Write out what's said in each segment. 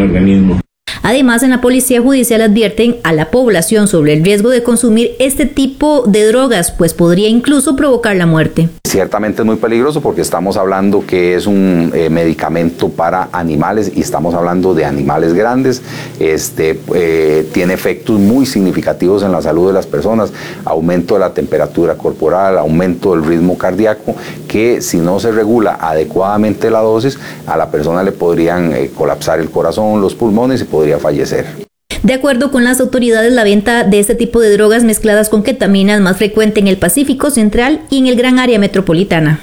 organismo. Además, en la Policía Judicial advierten a la población sobre el riesgo de consumir este tipo de drogas, pues podría incluso provocar la muerte. Ciertamente es muy peligroso porque estamos hablando que es un medicamento para animales y estamos hablando de animales grandes. Tiene efectos muy significativos en la salud de las personas, aumento de la temperatura corporal, aumento del ritmo cardíaco, que si no se regula adecuadamente la dosis, a la persona le podrían colapsar el corazón, los pulmones y podría fallecer. De acuerdo con las autoridades, la venta de este tipo de drogas mezcladas con ketamina es más frecuente en el Pacífico Central y en el Gran Área Metropolitana.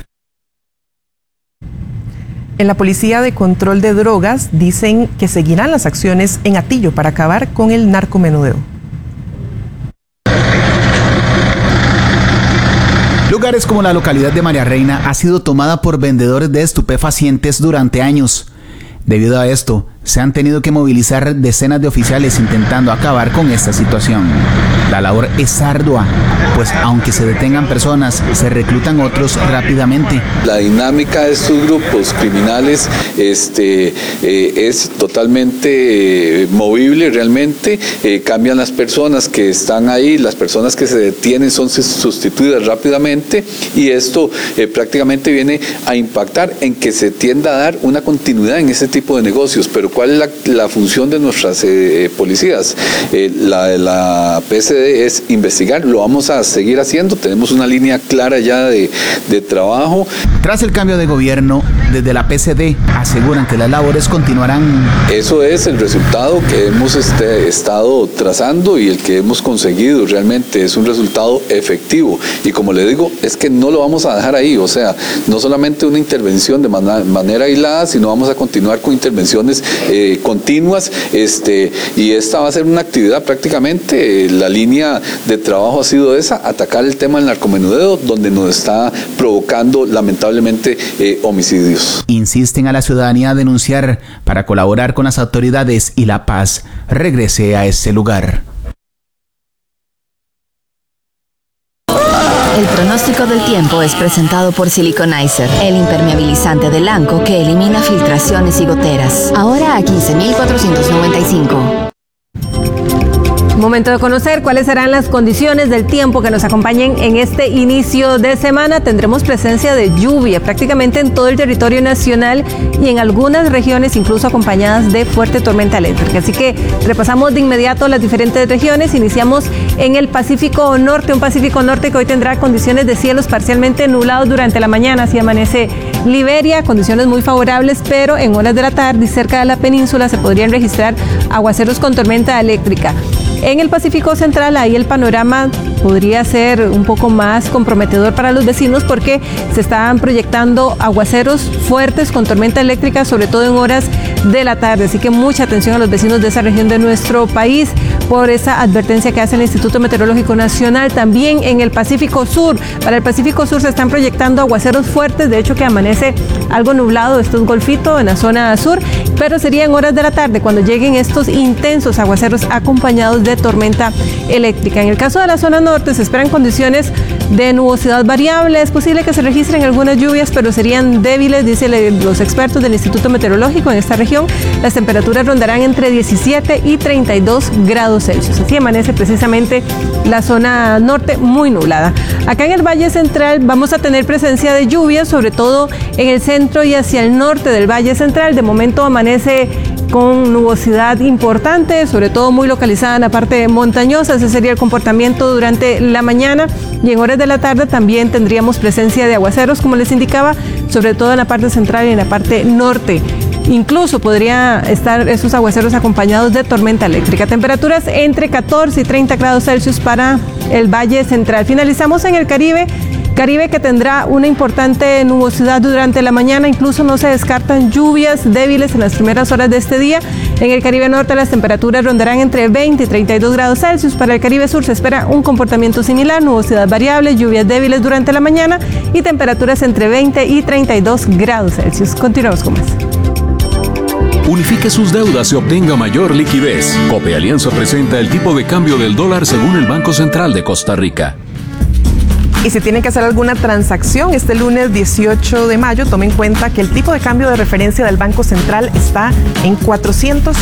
En la Policía de Control de Drogas dicen que seguirán las acciones en Atillo para acabar con el narcomenudeo. Lugares como la localidad de María Reina ha sido tomada por vendedores de estupefacientes durante años. Debido a esto, se han tenido que movilizar decenas de oficiales intentando acabar con esta situación. La labor es ardua, pues aunque se detengan personas, se reclutan otros rápidamente. La dinámica de estos grupos criminales es totalmente movible realmente. Cambian las personas que están ahí, las personas que se detienen son sustituidas rápidamente y esto prácticamente viene a impactar en que se tienda a dar una continuidad en ese tipo de negocios. Pero ¿cuál es la función de nuestras policías? La PCD es investigar, lo vamos a seguir haciendo, tenemos una línea clara ya de trabajo. Tras el cambio de gobierno, desde la PCD aseguran que las labores continuarán. Eso es el resultado que hemos estado trazando y el que hemos conseguido realmente es un resultado efectivo y como le digo, es que no lo vamos a dejar ahí, o sea, no solamente una intervención de manera aislada, sino vamos a continuar con intervenciones continuas y esta va a ser una actividad prácticamente, la línea de trabajo ha sido esa, atacar el tema del narcomenudeo, donde nos está provocando lamentablemente homicidios. Insisten a la ciudadanía a denunciar para colaborar con las autoridades y la paz regrese a ese lugar. El pronóstico del tiempo es presentado por Siliconizer, el impermeabilizante de Lanco que elimina filtraciones y goteras. Ahora a 15,495. Momento de conocer cuáles serán las condiciones del tiempo que nos acompañen en este inicio de semana. Tendremos presencia de lluvia prácticamente en todo el territorio nacional y en algunas regiones incluso acompañadas de fuerte tormenta eléctrica. Así que repasamos de inmediato las diferentes regiones. Iniciamos en el Pacífico Norte, un Pacífico Norte que hoy tendrá condiciones de cielos parcialmente nublados durante la mañana. Así amanece Liberia, condiciones muy favorables, pero en horas de la tarde y cerca de la península se podrían registrar aguaceros con tormenta eléctrica. En el Pacífico Central, ahí el panorama podría ser un poco más comprometedor para los vecinos porque se están proyectando aguaceros fuertes con tormenta eléctrica, sobre todo en horas de la tarde. Así que mucha atención a los vecinos de esa región de nuestro país por esa advertencia que hace el Instituto Meteorológico Nacional. También en el Pacífico Sur, para el Pacífico Sur se están proyectando aguaceros fuertes, de hecho que amanece algo nublado, esto es Golfito en la zona sur, pero sería en horas de la tarde cuando lleguen estos intensos aguaceros acompañados de tormenta eléctrica. En el caso de la zona norte se esperan condiciones de nubosidad variable, es posible que se registren algunas lluvias, pero serían débiles, dicen los expertos del Instituto Meteorológico. En esta región las temperaturas rondarán entre 17 y 32 grados Celsius. Así amanece precisamente la zona norte muy nublada. Acá en el Valle Central vamos a tener presencia de lluvias, sobre todo en el centro y hacia el norte del Valle Central. De momento amanece con nubosidad importante, sobre todo muy localizada en la parte montañosa. Ese sería el comportamiento durante la mañana y en horas de la tarde también tendríamos presencia de aguaceros, como les indicaba, sobre todo en la parte central y en la parte norte. Incluso podría estar esos aguaceros acompañados de tormenta eléctrica. Temperaturas entre 14 y 30 grados Celsius para el Valle Central. Finalizamos en el Caribe que tendrá una importante nubosidad durante la mañana, incluso no se descartan lluvias débiles en las primeras horas de este día. En el Caribe Norte las temperaturas rondarán entre 20 y 32 grados Celsius. Para el Caribe Sur se espera un comportamiento similar, nubosidad variable, lluvias débiles durante la mañana y temperaturas entre 20 y 32 grados Celsius. Continuamos con más. Unifique sus deudas y obtenga mayor liquidez. Cope Alianza presenta el tipo de cambio del dólar según el Banco Central de Costa Rica. Y si tienen que hacer alguna transacción este lunes 18 de mayo, tome en cuenta que el tipo de cambio de referencia del Banco Central está en 400